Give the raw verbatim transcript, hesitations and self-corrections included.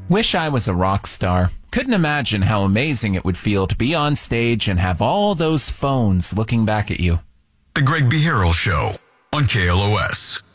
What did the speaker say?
Wish I was a rock star. Couldn't imagine how amazing it would feel to be on stage and have all those phones looking back at you. The Greg Behirel Show on K L O S.